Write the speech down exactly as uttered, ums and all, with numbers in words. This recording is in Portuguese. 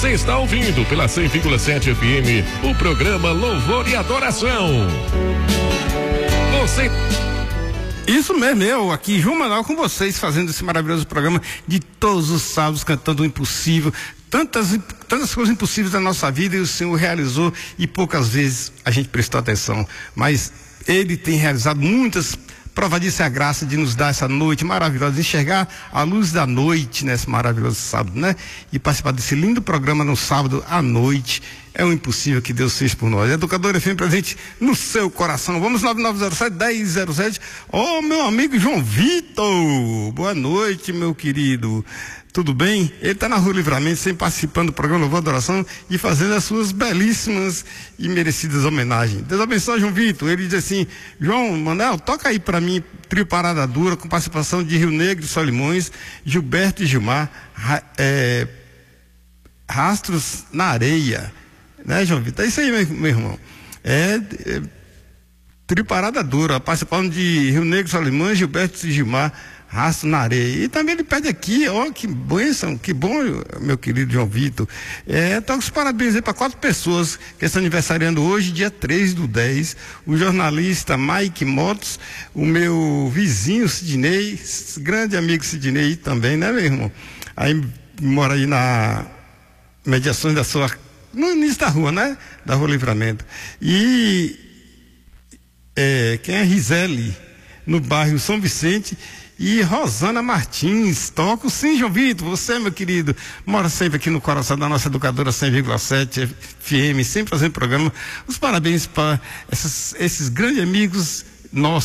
Você está ouvindo pela cem vírgula sete F M o programa Louvor e Adoração. Você... Isso mesmo, eu aqui, João Manuel, com vocês, fazendo esse maravilhoso programa de todos os sábados, cantando o impossível, tantas, tantas coisas impossíveis da nossa vida, e o Senhor realizou, e poucas vezes a gente prestou atenção, mas Ele tem realizado muitas. Prova disso é a graça de nos dar essa noite maravilhosa, de enxergar a luz da noite nesse maravilhoso sábado, né? E participar desse lindo programa no sábado à noite. É o impossível que Deus fez por nós. Educador F M presente no seu coração. Vamos nove nove zero sete, um zero zero sete. Ô, oh, meu amigo João Vitor. Boa noite, meu querido. Tudo bem? Ele está na Rua Livramento, sempre participando do programa Louvor e Adoração e fazendo as suas belíssimas e merecidas homenagens. Deus abençoe, João Vitor. Ele diz assim: João Manuel, toca aí para mim Trio Parada Dura, com participação de Rio Negro e Solimões, Gilberto e Gilmar, ra, é, Rastros na Areia. Né, João Vitor? É isso aí, meu, meu irmão. É, é Trio Parada Dura, participando de Rio Negro, Solimões, Gilberto e Gilmar, Rastros na Areia. E também ele pede aqui, ó, que bênção, que bom, meu querido João Vitor. É, toca os parabéns aí para quatro pessoas que estão aniversariando hoje, dia três do dez. O jornalista Mike Motos, o meu vizinho Sidney, grande amigo Sidney também, né, meu irmão? Aí mora aí na mediações da sua, no início da rua, né? Da Rua Livramento. E é, quem é Rizeli, no bairro São Vicente. E Rosana Martins, toca sim, João Vitor, você, meu querido, mora sempre aqui no coração da nossa educadora cem vírgula sete F M, sempre fazendo programa. Os parabéns para esses grandes amigos nossos.